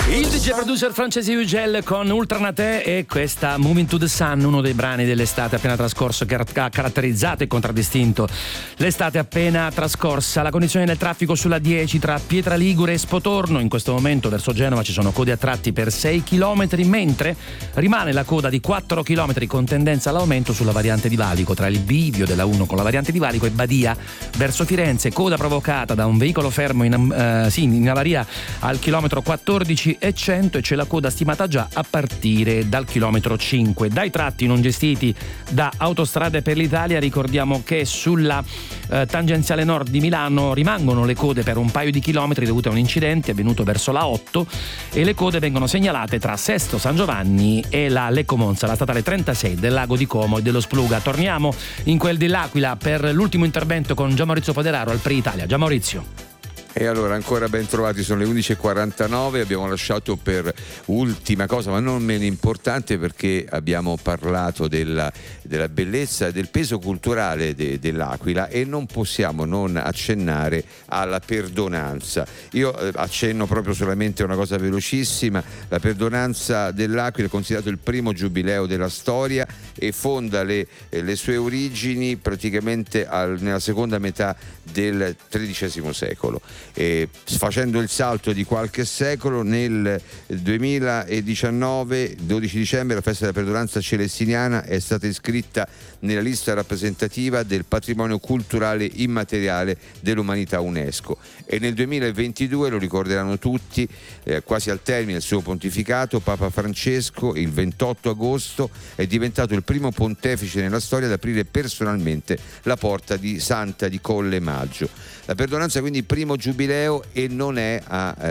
Il DJ producer francese Ugel con Ultranate e questa Moving to the Sun, uno dei brani dell'estate appena trascorso che ha caratterizzato e contraddistinto l'estate appena trascorsa. La condizione del traffico sulla 10 tra Pietraligure e Spotorno: in questo momento verso Genova ci sono code a tratti per 6 km, mentre rimane la coda di 4 km con tendenza all'aumento sulla variante di Valico tra il bivio della 1 con la variante di Valico e Badia verso Firenze, coda provocata da un veicolo fermo in avaria al chilometro 14 e 100, e c'è la coda stimata già a partire dal chilometro 5. Dai tratti non gestiti da Autostrade per l'Italia ricordiamo che sulla tangenziale nord di Milano rimangono le code per un paio di chilometri dovute a un incidente avvenuto verso la 8, e le code vengono segnalate tra Sesto San Giovanni e la Lecco Monza, la statale 36 del Lago di Como e dello Spluga. Torniamo in quel dell'Aquila per l'ultimo intervento con Gian Maurizio Poderaro al Pre-Italia. Gian Maurizio. E allora ancora ben trovati, sono le 11.49, abbiamo lasciato per ultima cosa, ma non meno importante, perché abbiamo parlato della bellezza e del peso culturale dell'Aquila, e non possiamo non accennare alla perdonanza. Io accenno proprio solamente una cosa velocissima. La perdonanza dell'Aquila è considerato il primo giubileo della storia e fonda le sue origini praticamente nella seconda metà del XIII secolo. Facendo il salto di qualche secolo, nel 2019, 12 dicembre, la festa della perdonanza celestiniana è stata iscritta nella lista rappresentativa del patrimonio culturale immateriale dell'umanità UNESCO, e nel 2022, lo ricorderanno tutti, quasi al termine del suo pontificato, Papa Francesco il 28 agosto è diventato il primo pontefice nella storia ad aprire personalmente la porta di Santa di Colle Maggio. La perdonanza quindi primo giubileo, e non è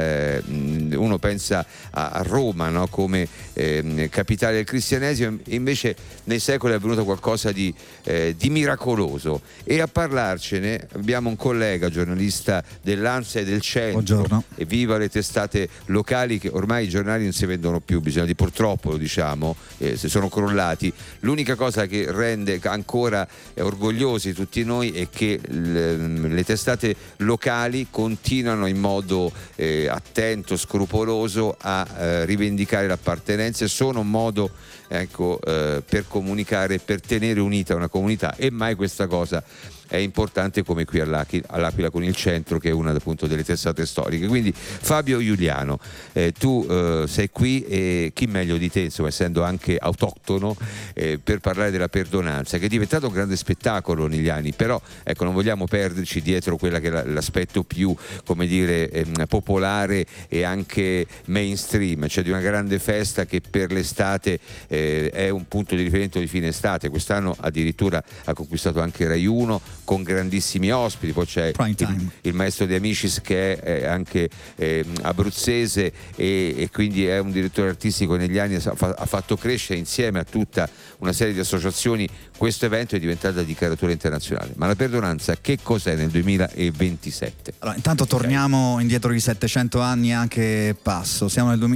uno pensa a Roma, no? Come capitale del cristianesimo, invece nei secoli è avvenuto qualcosa di miracoloso, e a parlarcene abbiamo un collega giornalista dell'Ansa e del Centro. Buongiorno. E viva le testate locali, che ormai i giornali non si vendono più, purtroppo lo diciamo, se sono crollati. L'unica cosa che rende ancora orgogliosi tutti noi è che le testate locali continuano in modo attento, scrupoloso a rivendicare l'appartenenza, e sono un modo per comunicare, per tenere unita una comunità, e mai questa cosa è importante come qui all'Aquila con il Centro, che è una appunto delle testate storiche. Quindi Fabio Giuliano, tu sei qui, e chi meglio di te, insomma, essendo anche autoctono, per parlare della perdonanza, che è diventato un grande spettacolo negli anni, però non vogliamo perderci dietro quella che è l'aspetto più, come dire, popolare e anche mainstream, cioè di una grande festa che per l'estate è un punto di riferimento di fine estate. Quest'anno addirittura ha conquistato anche Rai 1 con grandissimi ospiti, poi c'è il maestro De Amicis, che è anche abruzzese, e quindi è un direttore artistico. Negli anni ha fatto crescere insieme a tutta una serie di associazioni questo evento, è diventato di caratura internazionale. Ma la perdonanza che cos'è nel 2027? Allora, intanto torniamo indietro di 700 anni anche passo, siamo nel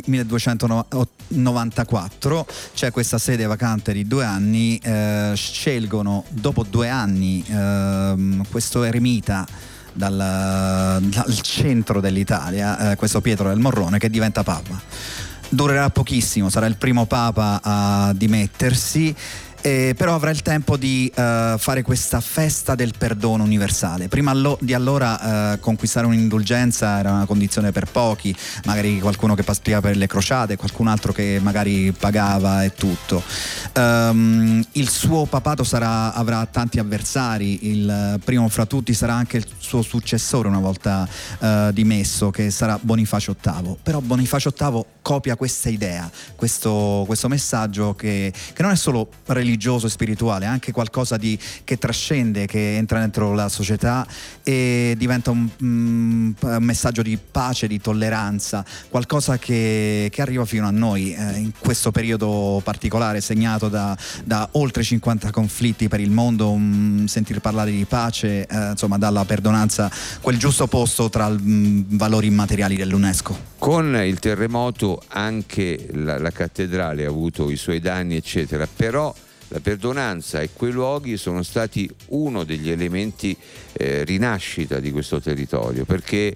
1294, c'è questa sede vacante di 2 anni, scelgono dopo 2 anni questo eremita dal centro dell'Italia, questo Pietro del Morrone, che diventa papa. Durerà pochissimo, sarà il primo papa a dimettersi, però avrà il tempo di fare questa festa del perdono universale. Prima di allora conquistare un'indulgenza era una condizione per pochi, magari qualcuno che partiva per le crociate, qualcun altro che magari pagava e tutto. Il suo papato avrà tanti avversari, il primo fra tutti sarà anche il suo successore una volta dimesso, che sarà Bonifacio VIII. Però Bonifacio VIII copia questa idea, questo messaggio che non è solo religioso e spirituale, anche qualcosa che trascende, che entra dentro la società e diventa un messaggio di pace, di tolleranza, qualcosa che arriva fino a noi in questo periodo particolare segnato da oltre 50 conflitti per il mondo. Sentir parlare di pace, insomma, dalla perdonanza quel giusto posto tra valori immateriali dell'UNESCO. Con il terremoto anche la cattedrale ha avuto i suoi danni, eccetera, però la perdonanza e quei luoghi sono stati uno degli elementi rinascita di questo territorio, perché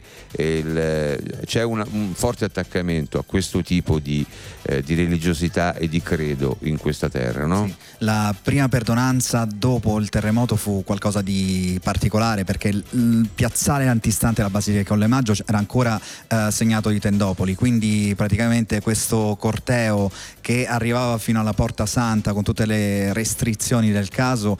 c'è un forte attaccamento a questo tipo di religiosità e di credo in questa terra, no? Sì. La prima perdonanza dopo il terremoto fu qualcosa di particolare, perché il piazzale antistante la Basilica di Colle Maggio era ancora segnato di tendopoli, quindi praticamente questo corteo che arrivava fino alla Porta Santa con tutte le restrizioni del caso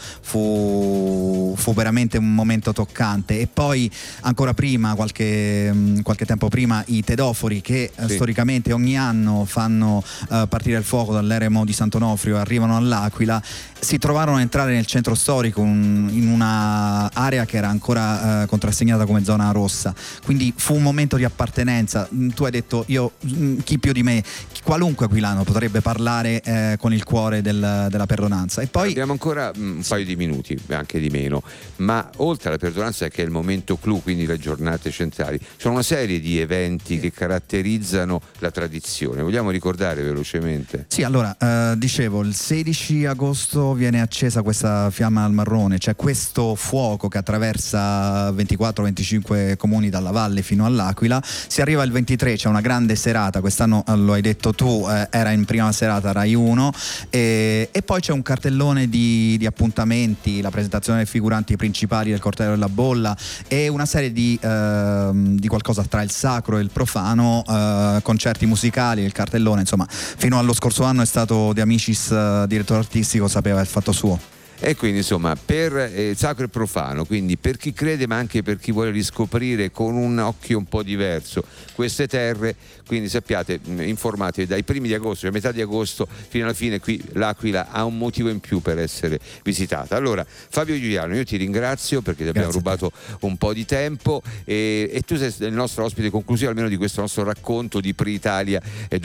fu veramente un momento toccante. E poi ancora prima, qualche tempo prima, i tedofori che storicamente ogni anno fanno partire il fuoco dall'eremo di Sant'Onofrio e arrivano all'Aquila, si trovarono a entrare nel centro storico in una area che era ancora contrassegnata come zona rossa, quindi fu un momento di appartenenza. Tu hai detto, io, chi più di me, qualunque aquilano potrebbe parlare con il cuore della perdonanza. E poi abbiamo ancora un paio di minuti, anche di meno, ma oltre alla perdonanza, che è il momento clou, quindi le giornate centrali, ci sono una serie di eventi che caratterizzano la tradizione. Vogliamo ricordare velocemente? Sì, allora, dicevo, il 16 agosto viene accesa questa fiamma al marrone, cioè questo fuoco che attraversa 24-25 comuni dalla valle fino all'Aquila. Si arriva il 23, c'è una grande serata, quest'anno lo hai detto tu, era in prima serata Rai 1, e poi c'è un cartellone di appuntamenti, la presentazione dei figuranti principali del Corteo della Bolla e una serie di qualcosa tra il sacro e il profano, concerti musicali, il cartellone, insomma, fino allo scorso anno è stato De Amicis direttore artistico, sapeva il fatto suo. E quindi insomma, per sacro e profano, quindi per chi crede ma anche per chi vuole riscoprire con un occhio un po' diverso queste terre, quindi sappiate, informatevi, dai primi di agosto, cioè metà di agosto fino alla fine, qui l'Aquila ha un motivo in più per essere visitata. Allora Fabio Giuliano, io ti ringrazio perché ti abbiamo rubato un po' di tempo e tu sei il nostro ospite conclusivo almeno di questo nostro racconto di Pre-Italia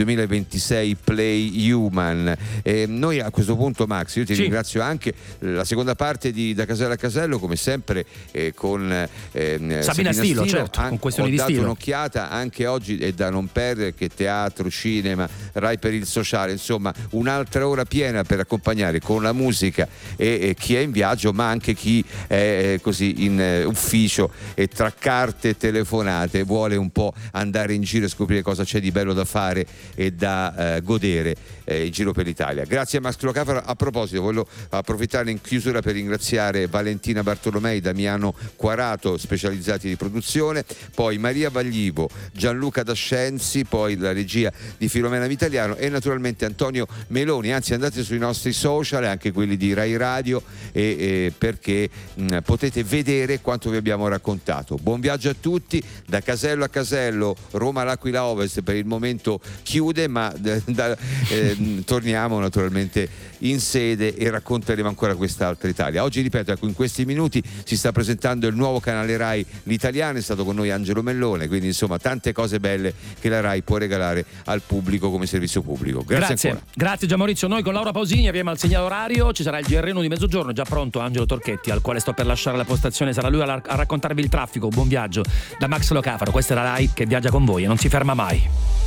2026 Play Human. Noi a questo punto, Max, io ti ringrazio anche. La seconda parte di Da Casello a Casello, come sempre, con Sabina Stilo, certo, con questioni di stile. Ho dato un'occhiata anche oggi, è da non perdere, che teatro, cinema, Rai per il sociale, insomma un'altra ora piena per accompagnare con la musica e chi è in viaggio, ma anche chi è così in ufficio e tra carte e telefonate vuole un po' andare in giro e scoprire cosa c'è di bello da fare e da godere in giro per l'Italia. Grazie a Max Locafaro. A proposito, voglio approfittare in chiusura per ringraziare Valentina Bartolomei, Damiano Quarato, specializzati di produzione, poi Maria Vaglivo, Gianluca Dascenzi, poi la regia di Filomena Vitaliano e naturalmente Antonio Meloni. Anzi, andate sui nostri social, anche quelli di Rai Radio, perché potete vedere quanto vi abbiamo raccontato. Buon viaggio a tutti. Da Casello a Casello, Roma all'Aquila Ovest per il momento chiude, ma torniamo naturalmente in sede e racconteremo ancora quest'altra Italia. Oggi, ripeto, ecco, in questi minuti si sta presentando il nuovo canale Rai, l'Italiano, è stato con noi Angelo Mellone, quindi insomma tante cose belle che la Rai può regalare al pubblico come servizio pubblico. Grazie ancora. Grazie Gianmaurizio. Noi con Laura Pausini abbiamo al segnale orario, ci sarà il GR1 di mezzogiorno, già pronto Angelo Torchetti, al quale sto per lasciare la postazione, sarà lui a raccontarvi il traffico. Buon viaggio da Max Locafaro, questa è la Rai che viaggia con voi e non si ferma mai.